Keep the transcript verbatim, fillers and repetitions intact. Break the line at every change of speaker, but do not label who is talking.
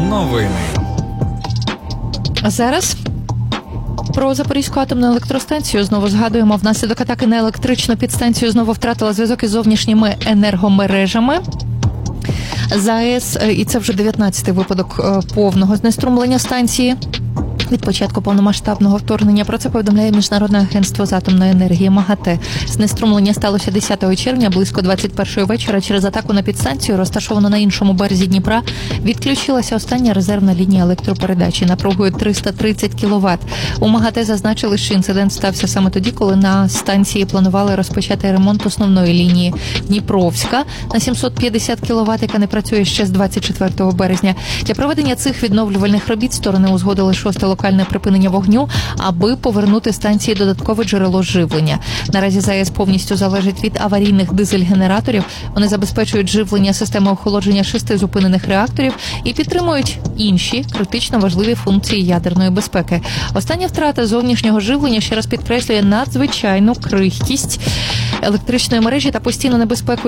Новини.
А зараз про Запорізьку атомну електростанцію знову згадуємо. Внаслідок атаки на електричну підстанцію знову втратила зв'язок із зовнішніми енергомережами. ЗАЕС, і це вже дев'ятнадцятий випадок повного знеструмлення станції від початку повномасштабного вторгнення. Про це повідомляє Міжнародне агентство з атомної енергії МАГАТЕ. Знеструмлення сталося десятого червня близько двадцять першої вечора. Через атаку на підстанцію, розташовану на іншому березі Дніпра, відключилася остання резервна лінія електропередачі напругою триста тридцять кіловат. У МАГАТЕ зазначили, що інцидент стався саме тоді, коли на станції планували розпочати ремонт основної лінії Дніпровська на сімсот п'ятдесят кіловат, яка не працює ще з двадцять четвертого березня. Для проведення цих відновлювальних робіт сторони узгодили шосте локальне припинення вогню, аби повернути станції додаткове джерело живлення. Наразі ЗАЕС повністю залежить від аварійних дизель-генераторів. Вони забезпечують живлення системи охолодження шести зупинених реакторів і підтримують інші критично важливі функції ядерної безпеки. Остання втрата зовнішнього живлення ще раз підкреслює надзвичайну крихкість електричної мережі та постійну небезпеку